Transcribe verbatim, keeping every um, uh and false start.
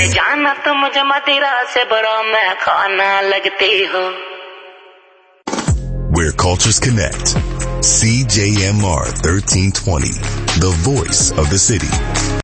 जाना तो मुझे मदिरा से बुरा मैं खाना लगती हो. Where cultures connect. C J M R thirteen twenty, the voice of the city.